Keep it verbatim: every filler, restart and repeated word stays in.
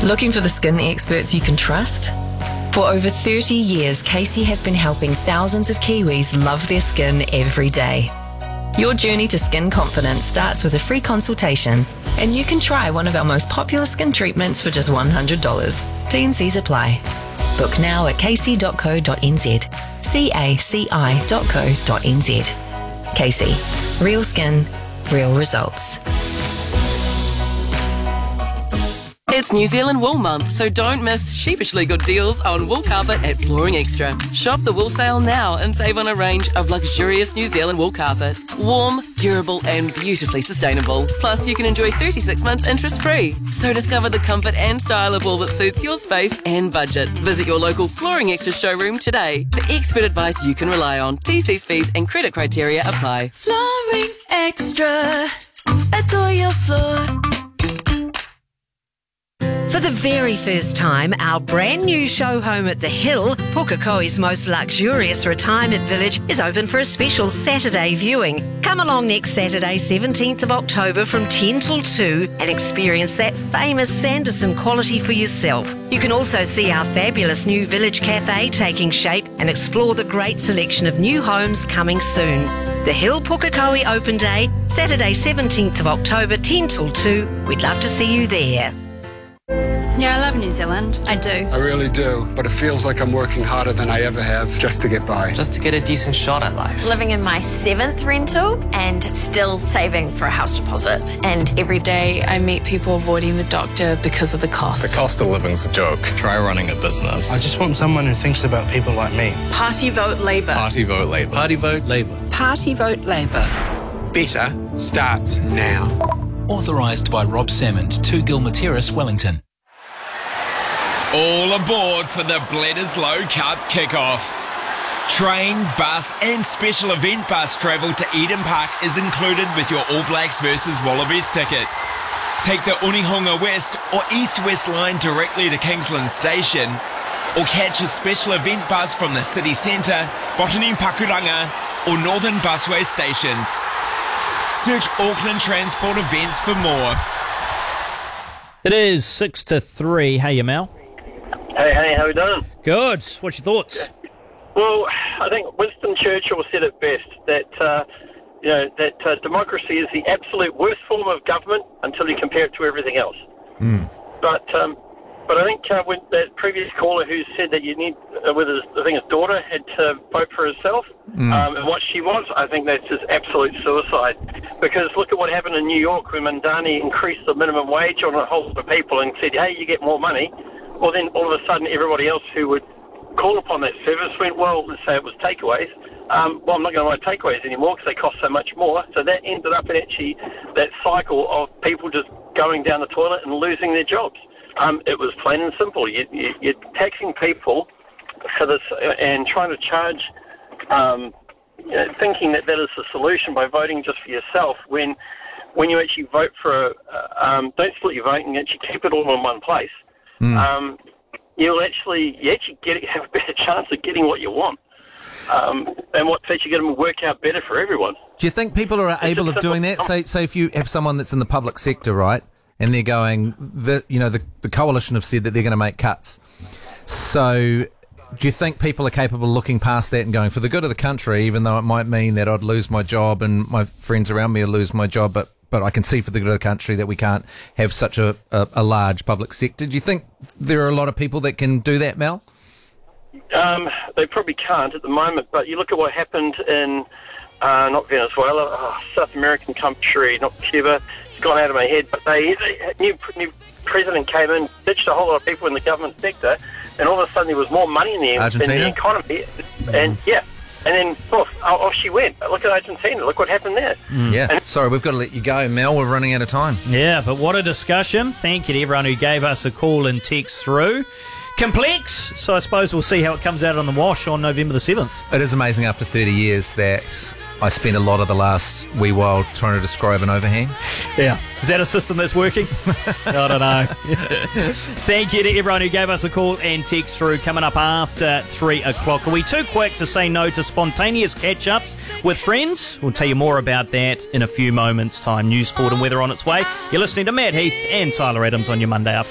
Looking for the skin experts you can trust? For over thirty years, Casey has been helping thousands of Kiwis love their skin every day. Your journey to skin confidence starts with a free consultation, and you can try one of our most popular skin treatments for just one hundred dollars. T and C's apply. Book now at casey dot co dot n z. C A C I dot co dot n z. Casey. Real skin, real results. It's New Zealand Wool Month, so don't miss sheepishly good deals on wool carpet at Flooring Extra. Shop the wool sale now and save on a range of luxurious New Zealand wool carpet. Warm, durable and beautifully sustainable. Plus, you can enjoy thirty-six months interest-free. So discover the comfort and style of wool that suits your space and budget. Visit your local Flooring Extra showroom today for expert advice you can rely on. T Cs, fees and credit criteria apply. Flooring Extra. Adore your floor. For the very first time, our brand new show home at the Hill, Pukekohe's most luxurious retirement village, is open for a special Saturday viewing. Come along next Saturday, seventeenth of October from ten till two and experience that famous Sanderson quality for yourself. You can also see our fabulous new village cafe taking shape and explore the great selection of new homes coming soon. The Hill Pukekohe Open Day, Saturday seventeenth of October, ten till two. We'd love to see you there. Yeah, I love New Zealand. I do. I really do, but it feels like I'm working harder than I ever have just to get by. Just to get a decent shot at life. Living in my seventh rental and still saving for a house deposit. And every day I meet people avoiding the doctor because of the cost. The cost of living's a joke. Try running a business. I just want someone who thinks about people like me. Party vote Labour. Party vote Labour. Party vote Labour. Party vote Labour. Better starts now. Authorised by Rob Salmond, two Gilmer Terrace, Wellington. All aboard for the Bledisloe Cup kickoff. Train, bus and special event bus travel to Eden Park is included with your All Blacks versus Wallabies ticket. Take the Unihonga West or East-West line directly to Kingsland Station, or catch a special event bus from the city centre, Botany Pakuranga or Northern Busway stations. Search Auckland Transport Events for more. It is six to three. Hey, Mel. Hey, hey, how are we doing? Good. What's your thoughts? Well, I think Winston Churchill said it best, that uh, you know that uh, democracy is the absolute worst form of government until you compare it to everything else. Mm. But um, but I think uh, when that previous caller who said that you need, uh, with his, I think his daughter had to vote for herself mm. um, and what she wants, I think that's just absolute suicide. Because look at what happened in New York when Mandani increased the minimum wage on a whole lot of people and said, hey, you get more money. Well, then all of a sudden everybody else who would call upon that service went, well, let's say it was takeaways. Um, well, I'm not going to buy takeaways anymore because they cost so much more. So that ended up in actually that cycle of people just going down the toilet and losing their jobs. Um, it was plain and simple. You, you, you're taxing people for this and trying to charge, um, you know, thinking that that is the solution by voting just for yourself when when you actually vote for a, uh, um, don't split your vote and actually keep it all in one place. Mm. Um, you'll actually you actually get have a better chance of getting what you want, um, and what's actually going to work out better for everyone. Do you think people are it's able of doing that? Say, say if you have someone that's in the public sector, right, and they're going, the you know, the the coalition have said that they're going to make cuts. So, do you think people are capable of looking past that and going, for the good of the country, even though it might mean that I'd lose my job and my friends around me will lose my job, but But I can see for the good of the country that we can't have such a, a, a large public sector. Do you think there are a lot of people that can do that, Mel? Um, they probably can't at the moment, but you look at what happened in, uh, not Venezuela, oh, South American country, not Cuba. It's gone out of my head, but they, they new, new president came in, ditched a whole lot of people in the government sector, and all of a sudden there was more money in the, in the economy. And, yeah. And then off, off she went. Look at Argentina. Look what happened there. Mm. Yeah. And Sorry, we've got to let you go, Mel. We're running out of time. Yeah, but what a discussion. Thank you to everyone who gave us a call and text through. Complex, so I suppose we'll see how it comes out on the wash on November the seventh. It is amazing after thirty years that I spent a lot of the last wee while trying to describe an overhang. Yeah. Is that a system that's working? I don't know. Thank you to everyone who gave us a call and text through. Coming up after three o'clock. Are we too quick to say no to spontaneous catch-ups with friends? We'll tell you more about that in a few moments' time. News, sport and weather on its way. You're listening to Matt Heath and Tyler Adams on your Monday afternoon.